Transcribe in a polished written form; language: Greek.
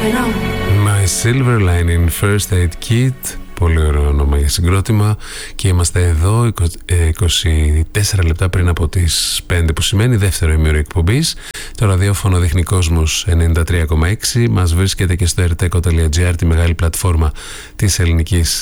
My Silver Lining First Aid Kit. Πολύ ωραίο όνομα για συγκρότημα. Και είμαστε εδώ 24 λεπτά πριν από τις 5, που σημαίνει δεύτερο ημίωρο εκπομπής. Το ραδιόφωνο δείχνει Κόσμος 93,6. Μας βρίσκεται και στο rteko.gr, τη μεγάλη πλατφόρμα της ελληνικής